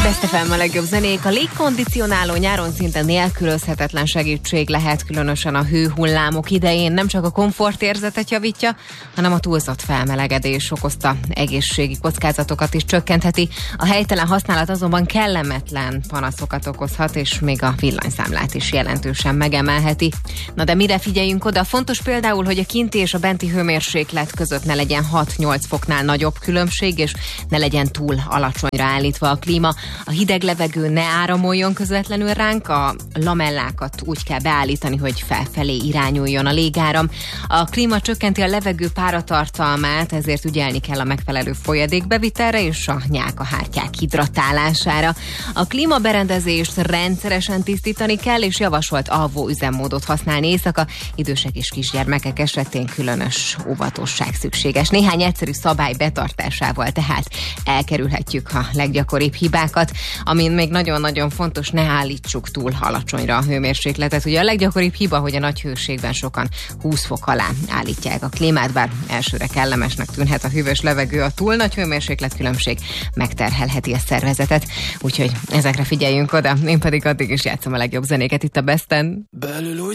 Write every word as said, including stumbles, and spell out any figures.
Best ef em a legjobb zenék. A légkondicionáló nyáron szinte nélkülözhetetlen segítség lehet, különösen a hőhullámok idején. Nem csak a komfortérzetet javítja, hanem a túlzott felmelegedés okozta egészségi kockázatokat is csökkentheti. A helytelen használat azonban kellemetlen panaszokat okozhat, és még a villanyszámlát is jelentősen megemelheti. Na de mire figyeljünk oda? Fontos például, hogy a kinti és a benti hőmérséklet között ne legyen hat-nyolc foknál nagyobb különbség, és ne legyen túl alacsonyra állítva a klíma. A hideg levegő ne áramoljon közvetlenül ránk, a lamellákat úgy kell beállítani, hogy felfelé irányuljon a légáram. A klíma csökkenti a levegő páratartalmát, ezért ügyelni kell a megfelelő folyadékbevitelre és a nyálkahártyák hidratálására. A klímaberendezést rendszeresen tisztítani kell, és javasolt alvó üzemmódot használni éjszaka. Idősek és kisgyermekek esetén különös óvatosság szükséges. Néhány egyszerű szabály betartásával tehát elkerülhetjük a leggyakoribb hibákat. Amin még nagyon-nagyon fontos, ne állítsuk túl alacsonyra a hőmérsékletet. Ugye a leggyakoribb hiba, hogy a nagy hőségben sokan húsz fok alá állítják a klímát, bár elsőre kellemesnek tűnhet a hűvös levegő, a túl nagy hőmérséklet különbség megterhelheti a szervezetet. Úgyhogy ezekre figyeljünk oda, én pedig addig is játszom a legjobb zenéket itt a Besten.